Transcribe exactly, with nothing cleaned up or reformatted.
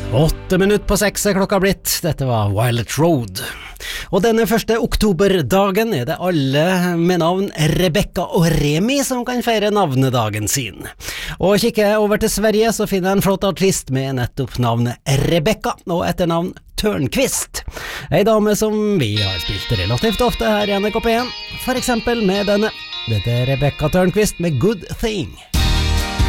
Åtte minutter på seks er klokka blitt. Dette var Violet Road. Og denne første oktoberdagen er det alle med navn Rebecca og Remi som kan feire navnedagen sin. Og kikker jeg over til Sverige, så finner jeg en flott artist med nettopp navnet Rebecca og etternavn Törnqvist. Ei dame som vi har spilt relativt ofte her i N R K P en, for eksempel med denne. Dette er Rebecca Törnqvist med Good Thing.